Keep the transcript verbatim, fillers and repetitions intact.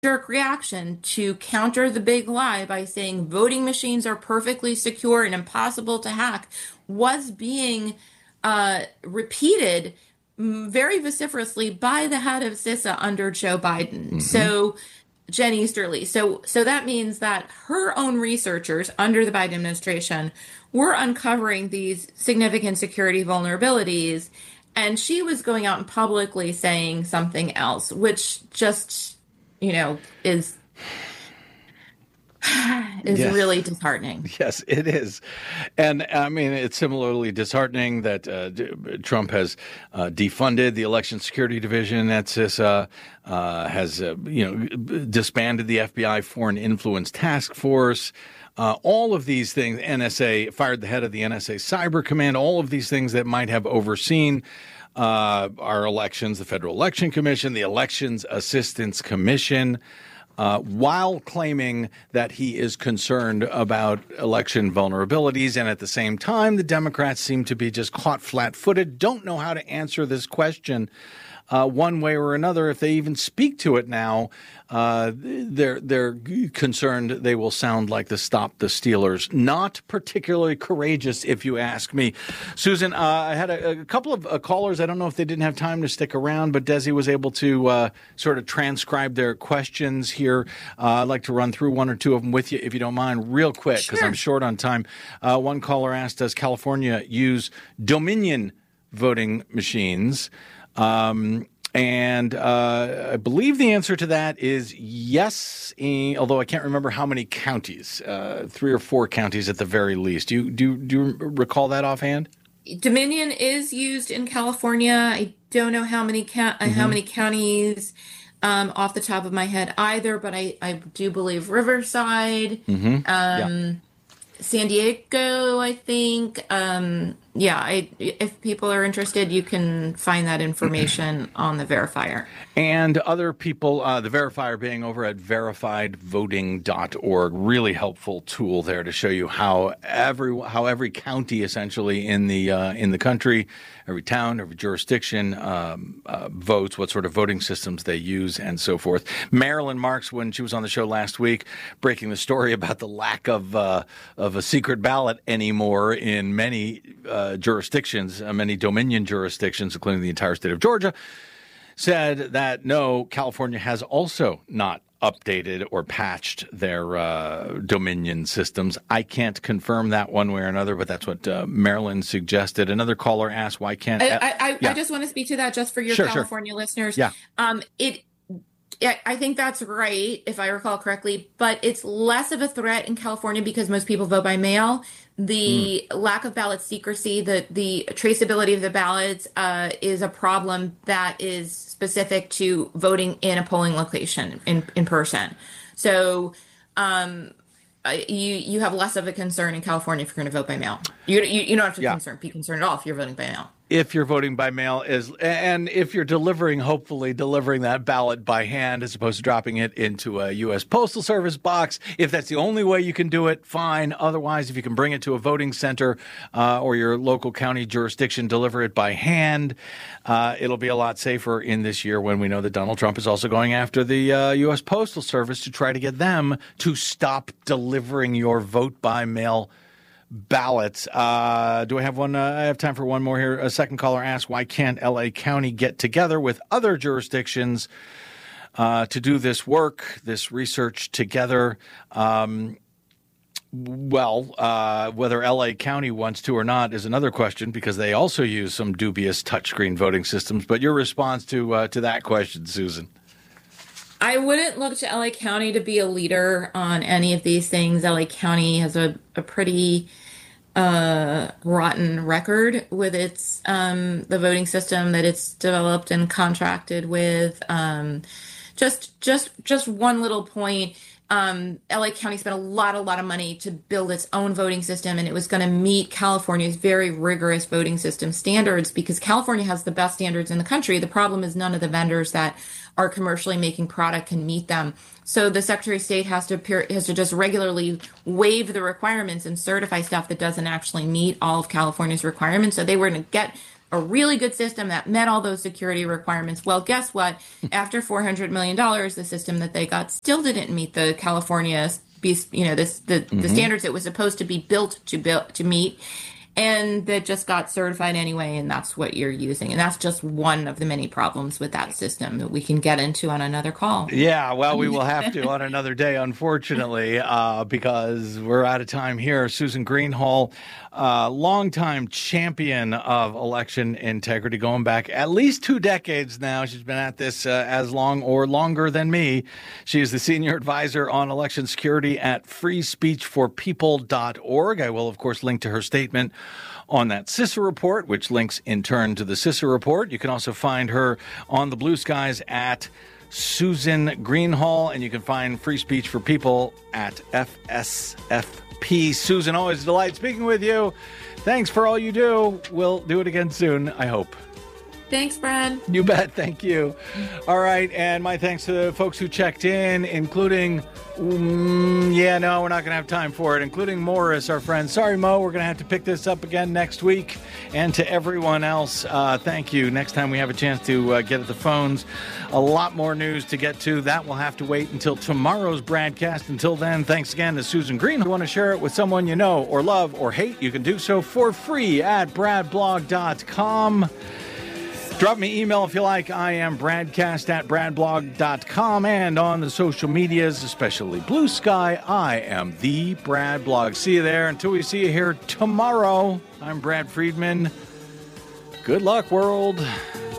jerk reaction to counter the big lie by saying voting machines are perfectly secure and impossible to hack was being uh, repeated mm, very vociferously by the head of CISA under Joe Biden. Mm-hmm. So Jen Easterly. So so that means that her own researchers under the Biden administration were uncovering these significant security vulnerabilities, and she was going out and publicly saying something else, which just, you know, is is Yes. really disheartening. Yes, it is. And I mean, it's similarly disheartening that uh, d- Trump has uh, defunded the Election Security Division at CISA, uh, has, uh, you know, disbanded the F B I Foreign Influence Task Force. Uh, all of these things, N S A fired the head of the N S A Cyber Command, all of these things that might have overseen uh, our elections, the Federal Election Commission, the Elections Assistance Commission. Uh, while claiming that he is concerned about election vulnerabilities. And at the same time, the Democrats seem to be just caught flat-footed, don't know how to answer this question uh, one way or another. If they even speak to it now, uh, they're, they're concerned they will sound like the Stop the Steelers. Not particularly courageous, if you ask me. Susan, uh, I had a, a couple of uh, callers. I don't know if they didn't have time to stick around, but Desi was able to uh, sort of transcribe their questions here. Uh, I'd like to run through one or two of them with you, if you don't mind, real quick, because Sure. I'm short on time. Uh, one caller asked, does California use Dominion voting machines? Um, and uh, I believe the answer to that is yes, eh, although I can't remember how many counties, uh, three or four counties at the very least. Do you, do, do you recall that offhand? Dominion is used in California. I don't know how many ca- uh, Mm-hmm. how many counties um, off the top of my head either, but I, I do believe Riverside, Mm-hmm. Yeah. um, San Diego, I think. Um, yeah, I, if people are interested, you can find that information on the verifier. And other people, uh, the verifier being over at verified voting dot org, really helpful tool there to show you how every how every county essentially in the uh, in the country, every town, every jurisdiction um, uh, votes, what sort of voting systems they use, and so forth. Marilyn Marks, when she was on the show last week, breaking the story about the lack of uh, of a secret ballot anymore in many uh, jurisdictions, uh, many Dominion jurisdictions, including the entire state of Georgia, said that no, California has also not updated or patched their uh, Dominion systems. I can't confirm that one way or another, but that's what uh, Maryland suggested. Another caller asked, why can't... I, I, I, yeah. I just want to speak to that just for your Sure, sure. California listeners. Yeah. Um, it, I I think that's right, if I recall correctly, but it's less of a threat in California because most people vote by mail. The lack of ballot secrecy, the the traceability of the ballots uh, is a problem that is specific to voting in a polling location in, in person. So um, uh, you you have less of a concern in California if you're going to vote by mail. You, you, you don't have to Yeah. concern, be concerned at all if you're voting by mail. If you're voting by mail is, and if you're delivering, hopefully delivering that ballot by hand as opposed to dropping it into a U S Postal Service box, if that's the only way you can do it, fine. Otherwise, if you can bring it to a voting center uh, or your local county jurisdiction, deliver it by hand, uh, it'll be a lot safer in this year when we know that Donald Trump is also going after the uh, U S Postal Service to try to get them to stop delivering your vote by mail ballots. Uh, do I have one? Uh, I have time for one more here. A second caller asked, why can't L A County get together with other jurisdictions uh, to do this work, this research together? Um, well, uh, whether L A County wants to or not is another question because they also use some dubious touchscreen voting systems. But your response to uh, to that question, Susan? I wouldn't look to L A County to be a leader on any of these things. L A County has a, a pretty uh, rotten record with its um, the voting system that it's developed and contracted with. Um, just just just one little point. Um, L A County spent a lot, a lot of money to build its own voting system, and it was going to meet California's very rigorous voting system standards because California has the best standards in the country. The problem is none of the vendors that are commercially making product can meet them. So the Secretary of State has to appear, has to just regularly waive the requirements and certify stuff that doesn't actually meet all of California's requirements. So they were going to get a really good system that met all those security requirements. Well, guess what? After four hundred million dollars, the system that they got still didn't meet the California, you know, this the, mm-hmm. the standards it was supposed to be built to build to meet. And that just got certified anyway, and that's what you're using. And that's just one of the many problems with that system that we can get into on another call. Yeah, well, we will have to on another day, unfortunately, uh, because we're out of time here. Susan Greenhalgh, uh, longtime champion of election integrity, going back at least two decades now. She's been at this uh, as long or longer than me. She is the senior advisor on election security at free speech for people dot org. I will, of course, link to her statement on that CISA report, which links in turn to the CISA report. You can also find her on the Blue Skies at Susan Greenhalgh, and you can find Free Speech for People at F S F P. Susan, always a delight speaking with you. Thanks for all you do. We'll do it again soon, I hope. Thanks, Brad. You bet. Thank you. All right. And my thanks to the folks who checked in, including, um, yeah, no, we're not going to have time for it, including Morris, our friend. Sorry, Mo, we're going to have to pick this up again next week. And to everyone else, uh, thank you. Next time we have a chance to uh, get at the phones, a lot more news to get to. That will have to wait until tomorrow's broadcast. Until then, thanks again to Susan Green. If you want to share it with someone you know or love or hate, you can do so for free at brad blog dot com. Drop me email if you like. I am bradcast at brad blog dot com, and on the social medias, especially Blue Sky, I am the Brad Blog. See you there. Until we see you here tomorrow, I'm Brad Friedman. Good luck, world.